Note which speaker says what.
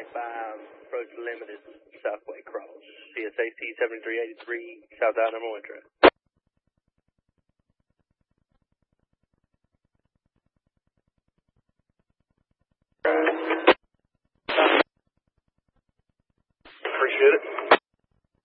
Speaker 1: approach limited Southway cross. CSAC 7383, South Island number 1 track. Appreciate it.